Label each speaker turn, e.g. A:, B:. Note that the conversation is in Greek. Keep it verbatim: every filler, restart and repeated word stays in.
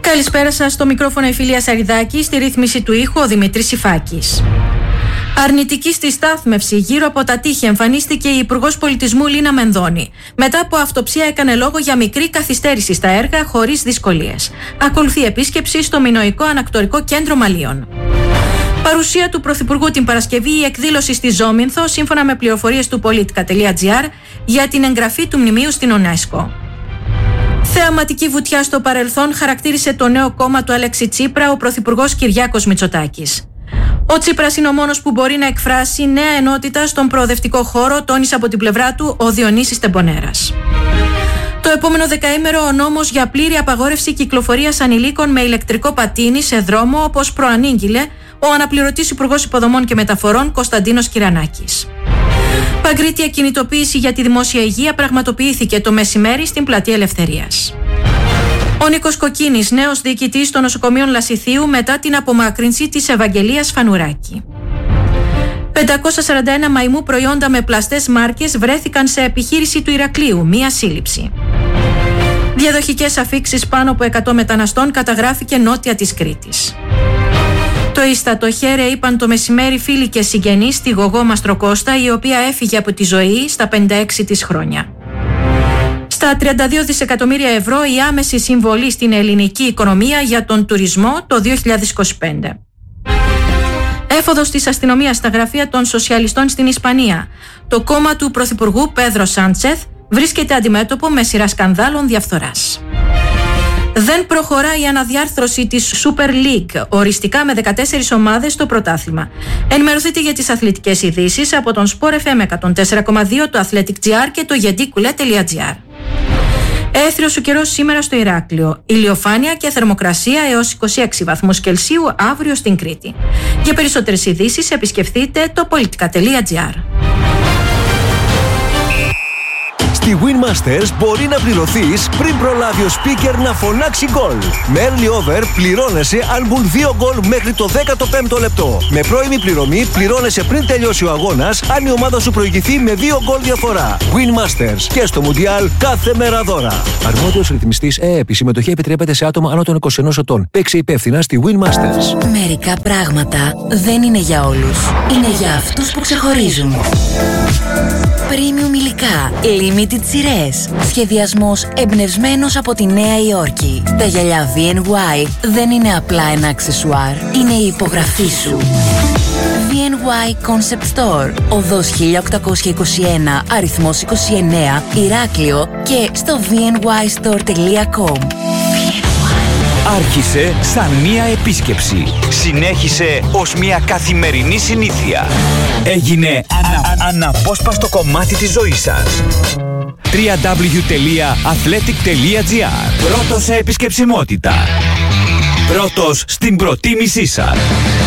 A: Καλησπέρα σας, στο μικρόφωνο η Φιλία Σαριδάκη, στη ρύθμιση του ήχου ο Δημήτρης Σιφάκης. Αρνητική στη στάθμευση γύρω από τα τείχη εμφανίστηκε η Υπουργός Πολιτισμού Λίνα Μενδώνη. Μετά από αυτοψία έκανε λόγο για μικρή καθυστέρηση στα έργα χωρίς δυσκολίες. Ακολουθεί επίσκεψη στο Μινωικό Ανακτορικό Κέντρο Μαλίων. Παρουσία του Πρωθυπουργού την Παρασκευή η εκδήλωση στη Ζόμινθο, σύμφωνα με πληροφορίες του πολίτικα τελεία τζι άρ, για την εγγραφή του μνημείου στην UNESCO. Θεαματική βουτιά στο παρελθόν χαρακτήρισε το νέο κόμμα του Αλέξη Τσίπρα ο Πρωθυπουργός Κυριάκος Μητσοτάκης. Ο Τσίπρας είναι ο μόνος που μπορεί να εκφράσει νέα ενότητα στον προοδευτικό χώρο, τόνισε από την πλευρά του ο Διονύσης Τεμπονέρας. Το επόμενο δεκαήμερο ο νόμος για πλήρη απαγόρευση κυκλοφορίας ανηλίκων με ηλεκτρικό πατίνι σε δρόμο, όπως προανήγγειλε ο αναπληρωτής Υπουργός Υποδομών και Μεταφορών Κωνσταντίνος Κυρανάκης. Παγκρίτια κινητοποίηση για τη δημόσια υγεία πραγματοποιήθηκε το μεσημέρι στην Πλατεία Ελευθερίας. Ο Νίκος Κοκκίνης, νέος διοικητής των νοσοκομείων Λασιθίου μετά την απομάκρυνση της Ευαγγελίας Φανουράκη. πεντακόσια σαράντα ένα μαϊμού προϊόντα με πλαστές μάρκες βρέθηκαν σε επιχείρηση του Ηρακλείου, μία σύλληψη. Διαδοχικές αφίξεις πάνω από εκατό μεταναστών καταγράφηκε νότια της Κρήτης. Το ίστατο χέρε είπαν το μεσημέρι φίλοι και συγγενείς στη Γογό Μαστροκώστα, η οποία έφυγε από τη ζωή στα πενήντα έξι της χρόνια. Στα τριάντα δύο δισεκατομμύρια ευρώ η άμεση συμβολή στην ελληνική οικονομία για τον τουρισμό το δύο χιλιάδες είκοσι πέντε. Έφοδος της αστυνομίας στα γραφεία των σοσιαλιστών στην Ισπανία. Το κόμμα του Πρωθυπουργού Πέδρο Σάντσεθ βρίσκεται αντιμέτωπο με σειρά σκανδάλων διαφθοράς. Δεν προχωράει η αναδιάρθρωση της Super League, οριστικά με δεκατέσσερις ομάδες στο πρωτάθλημα. Ενημερωθείτε για τις αθλητικές ειδήσεις από τον Sport εφ εμ εκατόν τέσσερα κόμμα δύο, το Athletic τζι άρ και το γεντίκουλε τελεία τζι άρ. Έθριος ο καιρός σήμερα στο Ηράκλειο. Ηλιοφάνεια και θερμοκρασία έως είκοσι έξι βαθμούς Κελσίου αύριο στην Κρήτη. Για περισσότερες ειδήσεις επισκεφτείτε το πολιτικά τελεία τζι άρ.
B: Στη Win Masters μπορεί να πληρωθείς πριν προλάβει ο speaker να φωνάξει γκολ. Με early over πληρώνεσαι αν μπουν δύο γκολ μέχρι το δέκατο πέμπτο λεπτό. Με πρώιμη πληρωμή πληρώνεσαι πριν τελειώσει ο αγώνας αν η ομάδα σου προηγηθεί με δύο γκολ διαφορά. Win Masters και στο Μουντιάλ κάθε μέρα δώρα. Αρμόδιος ρυθμιστής ΕΕΠ. Η συμμετοχή επιτρέπεται σε άτομα άνω των είκοσι ενός ετών. Παίξε υπεύθυνα στη Win Masters.
C: Μερικά πράγματα δεν είναι για όλους. Είναι για αυτούς που ξεχωρίζουν. Premium υλικά, limited σειρές. Σχεδιασμός εμπνευσμένος από τη Νέα Υόρκη. Τα γυαλιά βι εν γουάι δεν είναι απλά ένα αξεσουάρ, είναι η υπογραφή σου. βι εν γουάι Concept Store, οδός χίλια οκτακόσια είκοσι ένα, αριθμός είκοσι εννέα, Ηράκλειο και στο βι εν γουάι στορ τελεία κομ.
D: Άρχισε σαν μία επίσκεψη. Συνέχισε ως μία καθημερινή συνήθεια. Έγινε ανα, αναπόσπαστο κομμάτι της ζωής σας. double-u double-u double-u τελεία athletic τελεία τζι άρ. Πρώτος σε επισκεψιμότητα. Πρώτος στην προτίμησή σας.